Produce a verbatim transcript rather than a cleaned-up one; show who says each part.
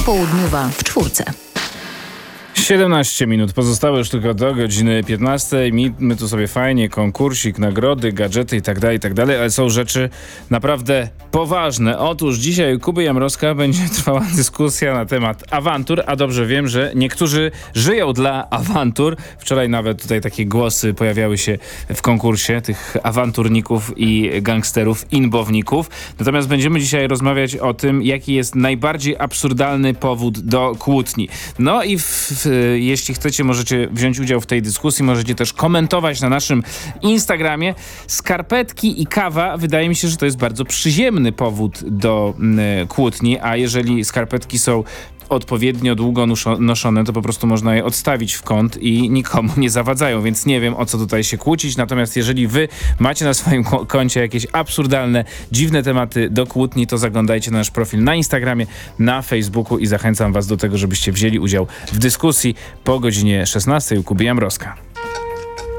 Speaker 1: Popołudniowa w czwórce.
Speaker 2: siedemnaście minut pozostało już tylko do godziny piętnastej. My, my tu sobie fajnie, konkursik, nagrody, gadżety i tak dalej, i tak dalej, ale są rzeczy naprawdę poważne. Otóż dzisiaj u Kuby Jamroska będzie trwała dyskusja na temat awantur, a dobrze wiem, że niektórzy żyją dla awantur. Wczoraj nawet tutaj takie głosy pojawiały się w konkursie tych awanturników i gangsterów, inbowników. Natomiast będziemy dzisiaj rozmawiać o tym, jaki jest najbardziej absurdalny powód do kłótni. No i w, w jeśli chcecie, możecie wziąć udział w tej dyskusji, możecie też komentować na naszym Instagramie. Skarpetki i kawa, wydaje mi się, że to jest bardzo przyziemny powód do y, kłótni, a jeżeli skarpetki są odpowiednio długo noszone, to po prostu można je odstawić w kąt i nikomu nie zawadzają, więc nie wiem, o co tutaj się kłócić. Natomiast jeżeli wy macie na swoim koncie jakieś absurdalne, dziwne tematy do kłótni, to zaglądajcie na nasz profil na Instagramie, na Facebooku i zachęcam was do tego, żebyście wzięli udział w dyskusji po godzinie szesnastej u Kuby Jamroska.